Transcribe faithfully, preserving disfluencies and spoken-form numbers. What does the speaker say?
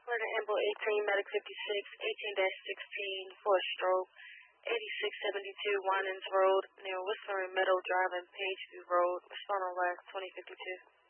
Florida Amble eighteen, Medic fifty-six, eighteen sixteen for a stroke, eighty-six seventy-two Winans Road near Whistler and Meadow Drive and Pageview Road. Respond on last twenty fifty-two.